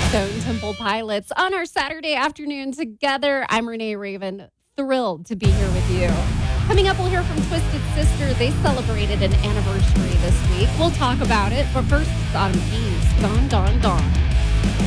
Stone Temple Pilots on our Saturday afternoon together. I'm Renee Raven, thrilled to be here with you. Coming up, we'll hear from Twisted Sister. They celebrated an anniversary this week. We'll talk about it, but first, it's Autumn Peace. Gone, gone, gone.